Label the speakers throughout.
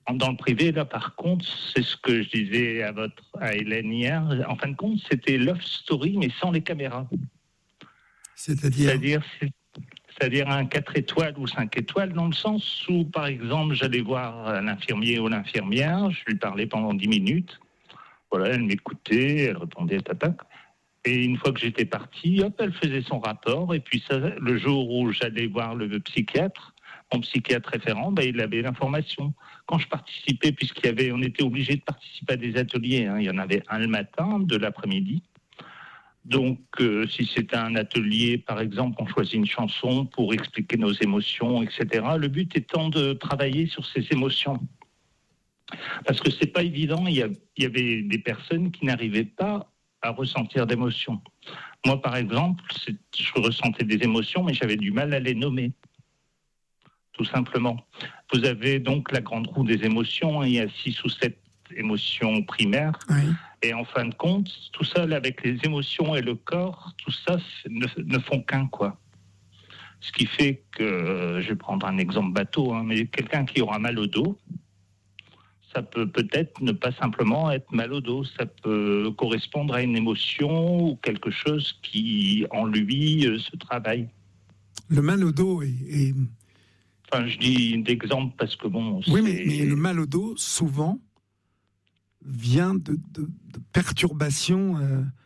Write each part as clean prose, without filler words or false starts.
Speaker 1: Dans le privé, là, par contre, c'est ce que je disais à Hélène hier. En fin de compte, c'était Love Story, mais sans les caméras. C'est-à-dire un 4 étoiles ou 5 étoiles, dans le sens où, par exemple, j'allais voir l'infirmier ou l'infirmière, je lui parlais pendant 10 minutes. Voilà, elle m'écoutait, elle répondait tac. Et une fois que j'étais parti, hop, elle faisait son rapport. Et puis ça, le jour où j'allais voir le psychiatre, mon psychiatre référent, il avait l'information. Quand je participais, on était obligé de participer à des ateliers. Il y en avait un le matin, de l'après-midi. Donc, si c'était un atelier, par exemple, on choisit une chanson pour expliquer nos émotions, etc. Le but étant de travailler sur ces émotions. Parce que c'est pas évident, il y avait des personnes qui n'arrivaient pas à ressentir d'émotions. Moi, par exemple, je ressentais des émotions, mais j'avais du mal à les nommer. Tout simplement. Vous avez donc la grande roue des émotions, il y a 6 ou 7 émotions primaires. Oui. Et en fin de compte, tout ça, avec les émotions et le corps, tout ça ne font qu'un, quoi. Ce qui fait que, je vais prendre un exemple bateau, mais quelqu'un qui aura mal au dos, ça peut peut-être ne pas simplement être mal au dos, ça peut correspondre à une émotion ou quelque chose qui, en lui, se travaille.
Speaker 2: Le mal au dos est...
Speaker 1: Enfin, je dis d'exemple parce que bon...
Speaker 2: Oui, mais le mal au dos, souvent, vient de perturbations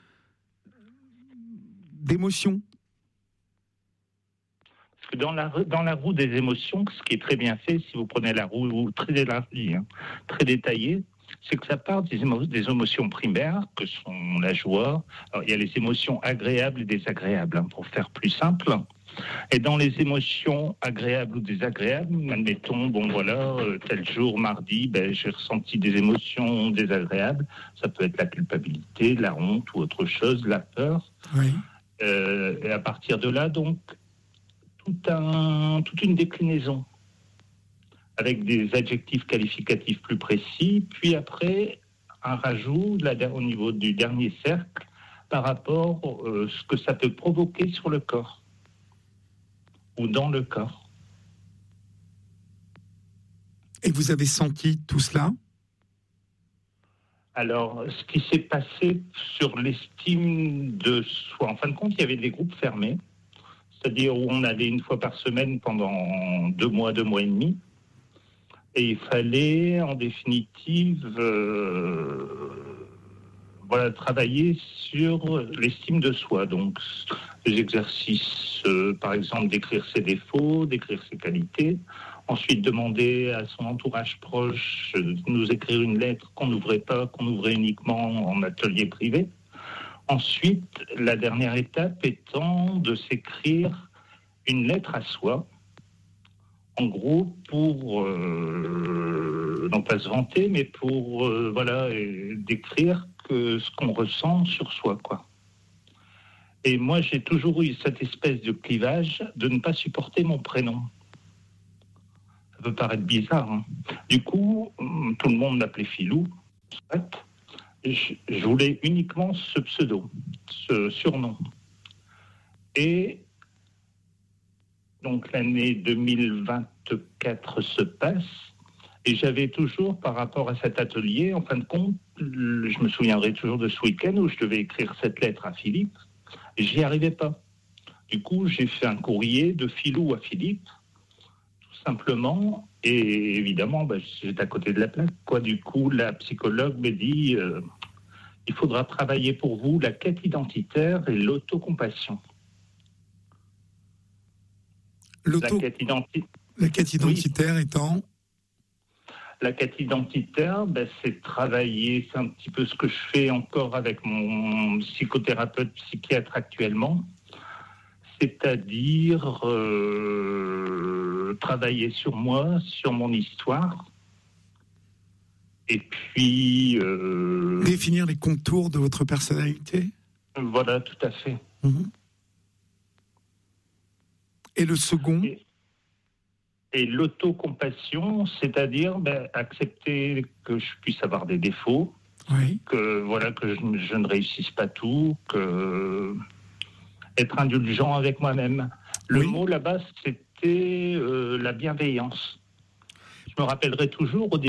Speaker 2: d'émotions.
Speaker 1: Parce que dans la roue des émotions, ce qui est très bien fait, si vous prenez la roue très élargie, très détaillée, c'est que ça part des émotions primaires, que sont la joie. Alors, il y a les émotions agréables et désagréables, pour faire plus simple. Et dans les émotions agréables ou désagréables, admettons, tel jour, mardi, j'ai ressenti des émotions désagréables. Ça peut être la culpabilité, la honte ou autre chose, la peur.
Speaker 2: Oui.
Speaker 1: Et à partir de là, donc, toute une déclinaison avec des adjectifs qualificatifs plus précis, puis après, un rajout au niveau du dernier cercle par rapport à ce que ça peut provoquer sur le corps. Ou dans le corps.
Speaker 2: Et vous avez senti tout cela ?
Speaker 1: Alors, ce qui s'est passé sur l'estime de soi, en fin de compte, il y avait des groupes fermés, c'est-à-dire où on allait une fois par semaine pendant 2 mois et demi, et il fallait, en définitive, travailler sur l'estime de soi. Donc, des exercices, par exemple, d'écrire ses défauts, d'écrire ses qualités. Ensuite, demander à son entourage proche de nous écrire une lettre qu'on n'ouvrait pas, qu'on ouvrait uniquement en atelier privé. Ensuite, la dernière étape étant de s'écrire une lettre à soi, en gros, pour non pas se vanter, mais pour décrire ce qu'on ressent sur soi, quoi. Et moi, j'ai toujours eu cette espèce de clivage de ne pas supporter mon prénom. Ça peut paraître bizarre. Du coup, tout le monde m'appelait Philou. Je voulais uniquement ce pseudo, ce surnom. Et donc, l'année 2024 se passe. Et j'avais toujours, par rapport à cet atelier, en fin de compte, je me souviendrai toujours de ce week-end où je devais écrire cette lettre à Philippe, et j'y arrivais pas. Du coup, j'ai fait un courrier de Philou à Philippe, tout simplement, et évidemment, j'étais à côté de la plaque, quoi. Du coup, la psychologue me dit, il faudra travailler pour vous la quête identitaire et l'autocompassion.
Speaker 2: La quête identitaire étant...
Speaker 1: La quête identitaire, c'est travailler, c'est un petit peu ce que je fais encore avec mon psychothérapeute psychiatre actuellement, c'est-à-dire travailler sur moi, sur mon histoire, et puis...
Speaker 2: définir les contours de votre personnalité.
Speaker 1: Voilà, tout à fait.
Speaker 2: Mmh. Et le second ?
Speaker 1: Et l'autocompassion, c'est-à-dire accepter que je puisse avoir des défauts,
Speaker 2: oui.
Speaker 1: que je ne réussisse pas tout, être indulgent avec moi-même. Le mot là-bas, c'était la bienveillance. Je me rappellerai toujours au début.